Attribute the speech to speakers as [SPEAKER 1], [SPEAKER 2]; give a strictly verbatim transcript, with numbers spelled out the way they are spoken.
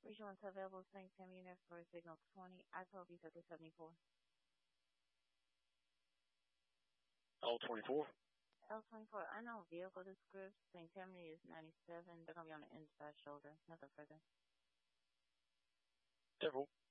[SPEAKER 1] Regional to available Saint Sam unit for signal twenty. I told you that seventy-four.
[SPEAKER 2] L twenty-four.
[SPEAKER 1] L twenty-four, unknown vehicle description. Saint Tammany is ninety-seven. They're going to be on the inside shoulder. Nothing further.
[SPEAKER 2] Careful.